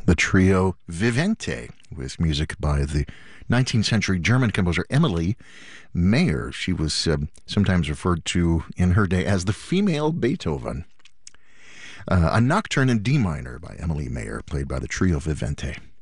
The trio Vivente, with music by the 19th century German composer Emily Mayer. She was sometimes referred to in her day as the female Beethoven. A Nocturne in D minor by Emily Mayer, played by the trio Vivente.